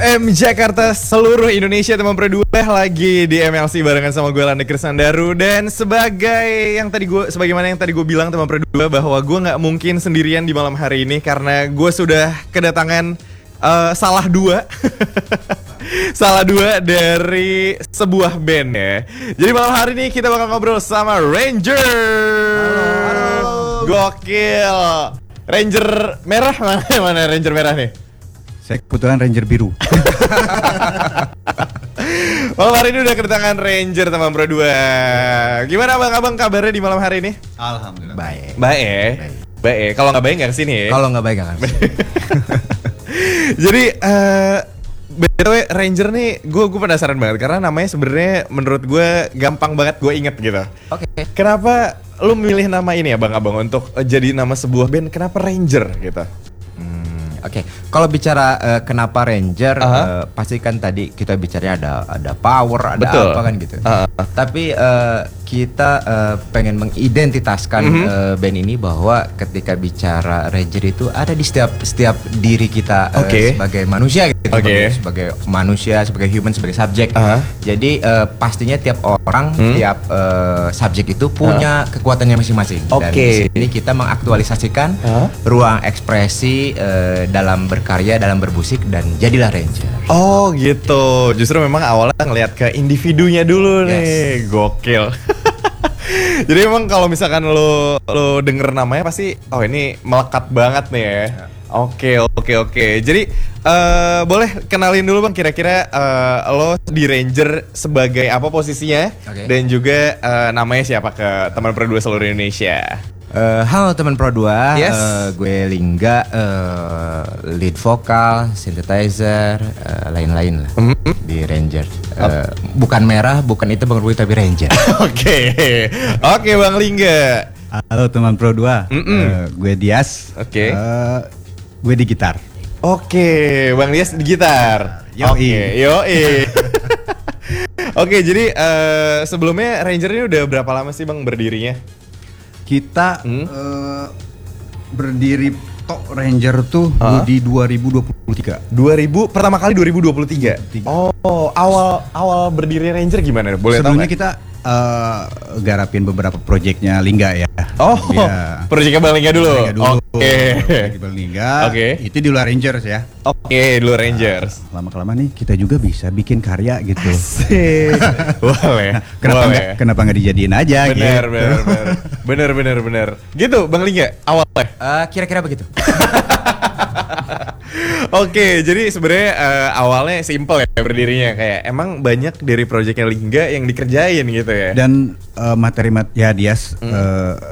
FM Jakarta, seluruh Indonesia, teman berdua lagi di MLC barengan sama gue Lani Krisandaru. Dan sebagaimana yang tadi gue bilang teman berdua, bahwa gue nggak mungkin sendirian di malam hari ini karena gue sudah kedatangan salah dua salah dua dari sebuah band ya. Jadi malam hari ini kita bakal ngobrol sama Ranger. Halo. Gokil. Ranger merah mana Ranger merah nih? Saya kebetulan Ranger biru. Malam hari ini udah kedatangan Ranger teman berdua. Gimana abang kabarnya di malam hari ini? Alhamdulillah baik. Baik. Kalau nggak baik nggak kesini ya? Kalau nggak baik nggak kesini. Jadi BTW Ranger nih gue penasaran banget karena namanya sebenarnya menurut gue gampang banget gue inget gitu. Oke. Kenapa lu milih nama ini abang untuk jadi nama sebuah band? Kenapa Ranger gitu? Oke, kalau bicara kenapa Ranger, pasti kan tadi kita bicaranya ada power, ada Betul. apa kan gitu. Tapi kita pengen mengidentitaskan band ini bahwa ketika bicara Ranger itu ada di setiap diri kita sebagai manusia gitu, sebagai manusia, sebagai human, sebagai subjek. Jadi pastinya tiap orang, tiap subjek itu punya kekuatannya masing-masing. Dan di sini kita mengaktualisasikan ruang ekspresi dalam berkarya, dalam bermusik, dan jadilah Ranger. Oh gitu. Justru memang awalnya ngelihat ke individunya dulu nih. Gokil. Jadi emang kalau misalkan lo denger namanya pasti ini melekat banget nih ya. Oke. Jadi boleh kenalin dulu bang, kira-kira lo di Ranger sebagai apa posisinya? Dan juga namanya siapa ke teman berdua seluruh Indonesia? Halo teman Pro 2, gue Lingga, lead vokal, synthesizer, lain-lain lah di Ranger. Bukan merah, bukan itu Bang Rui, tapi Ranger. Oke Bang Lingga. Halo teman Pro 2, gue Dias. Gue di gitar. Oke, Bang Dias di gitar. Yoi. Oke, jadi sebelumnya Ranger ini udah berapa lama sih Bang berdirinya? Kita berdiri Tok Ranger tuh di 2023. Pertama kali 2023. Oh, awal berdiri Ranger gimana? Boleh tahu? Sebelumnya kita garapin beberapa proyeknya Lingga ya. Proyeknya Bang Lingga dulu. Proyek Bang Lingga. Itu di luar Rangers ya. Di luar Rangers. Lama-kelamaan nih kita juga bisa bikin karya gitu. Asik. Boleh. Kenapa nggak dijadiin aja? Bener. Gitu Bang Lingga awalnya. Kira-kira begitu. Jadi sebenarnya awalnya simple ya berdirinya, kayak emang banyak dari proyeknya Lingga yang dikerjain gitu ya. Dan materi Dias